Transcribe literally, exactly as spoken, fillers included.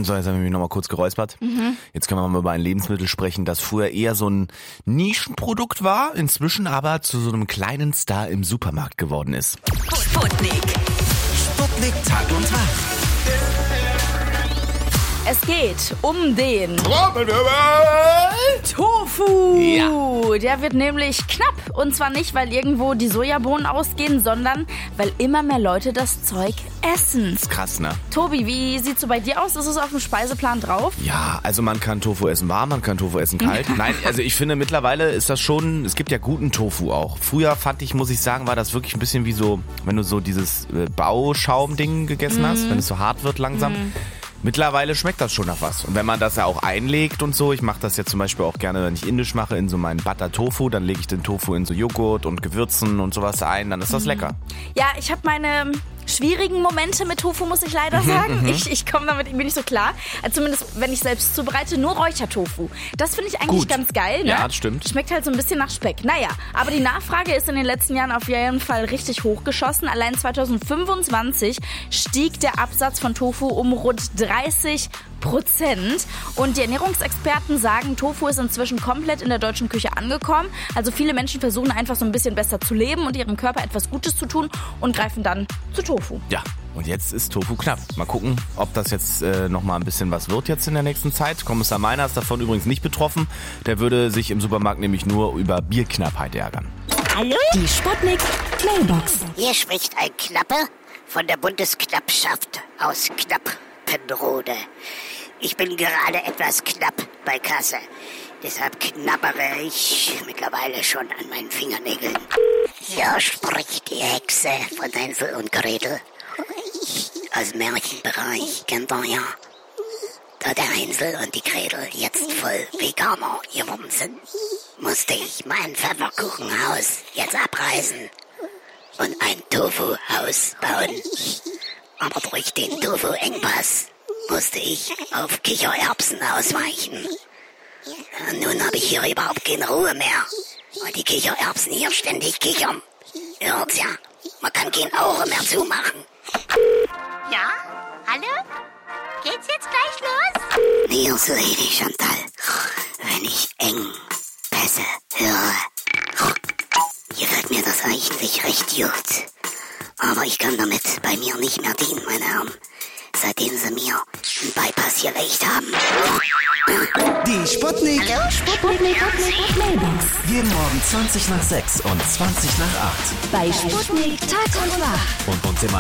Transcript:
So, jetzt haben wir mich nochmal kurz geräuspert. Mhm. Jetzt können wir mal über ein Lebensmittel sprechen, das früher eher so ein Nischenprodukt war, inzwischen aber zu so einem kleinen Star im Supermarkt geworden ist. Sputnik. Sputnik Tag und Tag. Es geht um den Tofu. Ja. Der wird nämlich knapp. Und zwar nicht, weil irgendwo die Sojabohnen ausgehen, sondern weil immer mehr Leute das Zeug essen. Ist krass, ne? Tobi, wie sieht's so bei dir aus? Ist es auf dem Speiseplan drauf? Ja, also man kann Tofu essen warm, man kann Tofu essen kalt. Nein, also ich finde mittlerweile ist das schon, es gibt ja guten Tofu auch. Früher fand ich, muss ich sagen, war das wirklich ein bisschen wie so, wenn du so dieses äh, Bauschaum-Ding gegessen Mhm. hast, wenn es so hart wird langsam. Mhm. Mittlerweile schmeckt das schon nach was. Und wenn man das ja auch einlegt und so, ich mache das ja zum Beispiel auch gerne, wenn ich indisch mache, in so meinen Butter Tofu, dann lege ich den Tofu in so Joghurt und Gewürzen und sowas ein, dann ist das lecker. Ja, ich habe meine schwierigen Momente mit Tofu, muss ich leider sagen. ich ich komme damit irgendwie nicht so klar. Also zumindest, wenn ich selbst zubereite, nur Räuchertofu. Das finde ich eigentlich Gut. ganz geil. Ne? Ja, das stimmt. Schmeckt halt so ein bisschen nach Speck. Naja, aber die Nachfrage ist in den letzten Jahren auf jeden Fall richtig hochgeschossen. Allein zwanzig fünfundzwanzig stieg der Absatz von Tofu um rund dreißig Prozent. Und die Ernährungsexperten sagen, Tofu ist inzwischen komplett in der deutschen Küche angekommen. Also viele Menschen versuchen einfach so ein bisschen besser zu leben und ihrem Körper etwas Gutes zu tun und greifen dann zu Tofu. Ja, und jetzt ist Tofu knapp. Mal gucken, ob das jetzt äh, nochmal ein bisschen was wird jetzt in der nächsten Zeit. Kommissar Meiner ist davon übrigens nicht betroffen. Der würde sich im Supermarkt nämlich nur über Bierknappheit ärgern. Hallo? Die Sputnik Mailbox. Hier spricht ein Knappe von der Bundesknappschaft aus Knappenrode. Ich bin gerade etwas knapp bei Kasse. Deshalb knabbere ich mittlerweile schon an meinen Fingernägeln. Hier spricht die Hexe von Hänsel und Gretel. Aus dem Märchenbereich kennt ihr ja. Da der Hänsel und die Gretel jetzt voll Veganer geworden sind, musste ich mein Pfefferkuchenhaus jetzt abreißen und ein Tofu-Haus bauen. Aber durch den Tofu-Engpass musste ich auf Kichererbsen ausweichen. Und nun habe ich hier überhaupt keine Ruhe mehr, weil die Kichererbsen hier ständig kichern. Ihr hört's ja, man kann kein Auge mehr zumachen. Ja? Hallo? Geht's jetzt gleich los? Mir so Lady Chantal, wenn ich eng Pässe höre, gefällt mir das eigentlich recht gut. Aber ich kann damit bei mir nicht mehr dienen, meine Herren, seitdem sie mir einen Bypass gelegt haben. Die Sputnik. Hallo? Sputnik Mailbox. Jeden Morgen zwanzig nach sechs und zwanzig nach acht. Bei Sputnik Tag und Wach. Und uns immer